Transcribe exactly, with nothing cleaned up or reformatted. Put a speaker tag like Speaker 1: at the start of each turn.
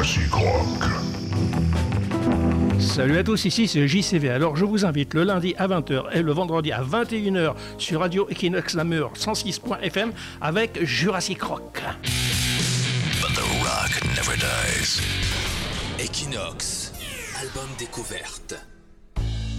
Speaker 1: Jurassic Rock.
Speaker 2: Salut à tous, ici c'est J C V. Alors je vous invite le lundi à vingt heures et le vendredi à vingt et une heures sur Radio Equinox Namur cent six point F M avec Jurassic Rock.
Speaker 3: But the rock never dies. Equinox, album découverte.